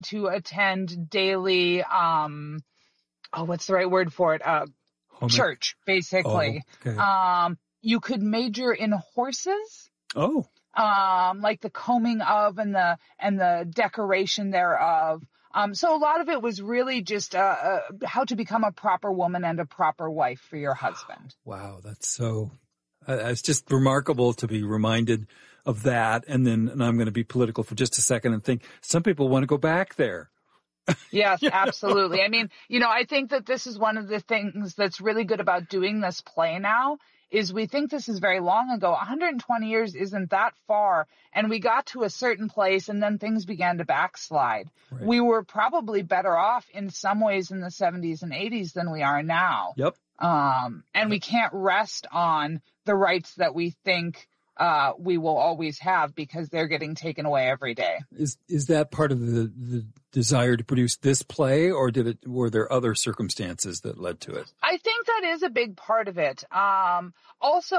to attend daily, what's the right word for it? Church, basically. Oh, okay. You could major in horses. Oh. Like the combing of and the decoration thereof. So a lot of it was really just how to become a proper woman and a proper wife for your husband. Wow, that's so. It's just remarkable to be reminded of that, and I'm going to be political for just a second and think some people want to go back there. Yes, absolutely. I mean, I think that this is one of the things that's really good about doing this play now. Is we think this is very long ago. 120 years isn't that far. And we got to a certain place and then things began to backslide. Right. We were probably better off in some ways in the 70s and 80s than we are now. Yep. And we can't rest on the rights that we think we will always have because they're getting taken away every day. Is that part of the desire to produce this play, or were there other circumstances that led to it? I think that is a big part of it. Also,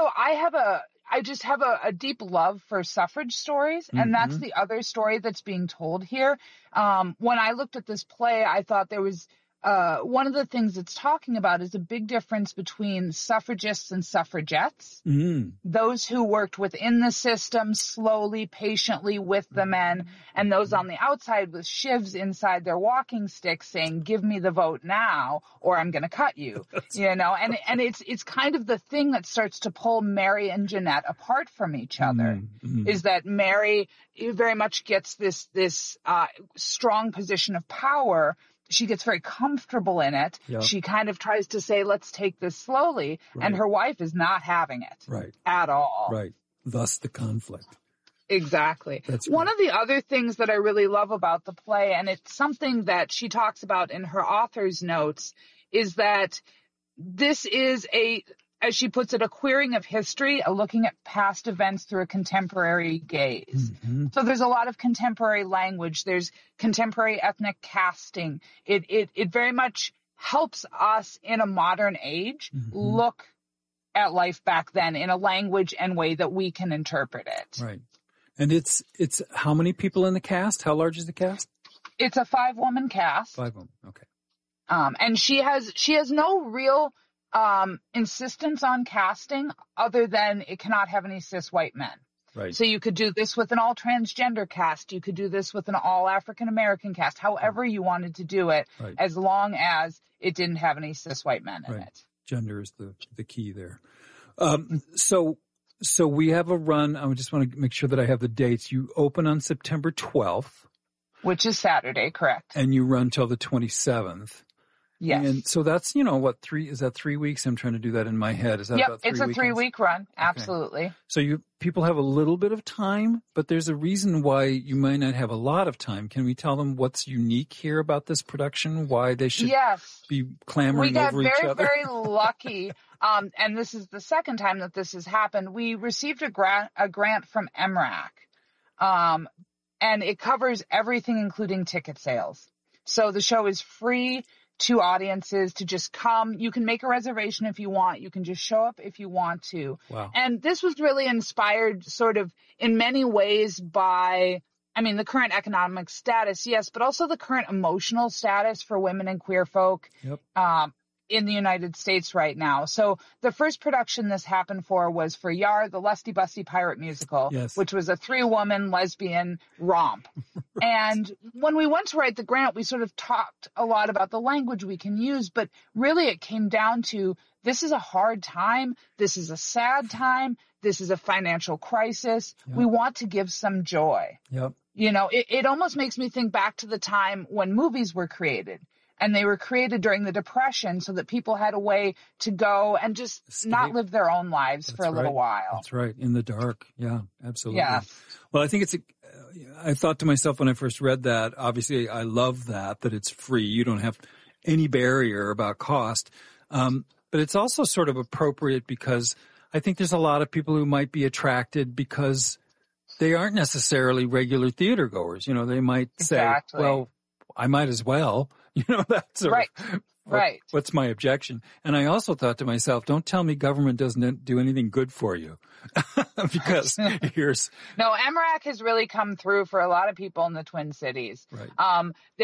I just have a deep love for suffrage stories, and that's the other story that's being told here. When I looked at this play, I thought there was one of the things it's talking about is a big difference between suffragists and suffragettes. Those who worked within the system slowly, patiently with the men, and those on the outside with shivs inside their walking sticks saying, give me the vote now or I'm going to cut you, and it's kind of the thing that starts to pull Mary and Jeanette apart from each other is that Mary very much gets this strong position of power. She gets very comfortable in it. Yep. She kind of tries to say, let's take this slowly. Right. And her wife is not having it at all. Right. Thus the conflict. Exactly. That's one of the other things that I really love about the play, and it's something that she talks about in her author's notes, is that this is as she puts it, a queering of history, a looking at past events through a contemporary gaze. So there's a lot of contemporary language. There's contemporary ethnic casting. It very much helps us in a modern age look at life back then in a language and way that we can interpret it. Right. And it's how many people in the cast? How large is the cast? It's a 5-woman cast. 5 women. Okay. And she has no real insistence on casting other than it cannot have any cis white men. Right. So you could do this with an all transgender cast. You could do this with an all African American cast, however you wanted to do it, as long as it didn't have any cis white men in it. Gender is the key there. So we have a run. I just want to make sure that I have the dates. You open on September 12th. Which is Saturday, correct. And you run till the 27th. Yes. And so that's, 3 weeks? I'm trying to do that in my head. Is that about 3 weeks? It's a 3-week run. Absolutely. Okay. So people have a little bit of time, but there's a reason why you might not have a lot of time. Can we tell them what's unique here about this production? Why they should be clamoring over each other? We got very, very lucky. And this is the second time that this has happened. We received a grant from MRAC. And it covers everything, including ticket sales. So the show is free to audiences to just come. You can make a reservation if you want. You can just show up if you want to. Wow. And this was really inspired sort of in many ways by, the current economic status, yes, but also the current emotional status for women and queer folk. Yep. In the United States right now. So the first production this happened for was for Yar, the Lusty Busty Pirate Musical, which was a 3-woman lesbian romp. And when we went to write the grant, we sort of talked a lot about the language we can use, but really it came down to this is a hard time. This is a sad time. This is a financial crisis. Yep. We want to give some joy. Yep. It almost makes me think back to the time when movies were created. And they were created during the Depression so that people had a way to go and just not live their own lives for a little while. That's right. In the dark. Yeah, absolutely. Yeah. Well, I think I thought to myself when I first read that, obviously I love that it's free. You don't have any barrier about cost. But it's also sort of appropriate because I think there's a lot of people who might be attracted because they aren't necessarily regular theater goers. They might say, well, I might as well That's right. What's my objection? And I also thought to myself, don't tell me government doesn't do anything good for you. Because No, MRAC has really come through for a lot of people in the Twin Cities. Right.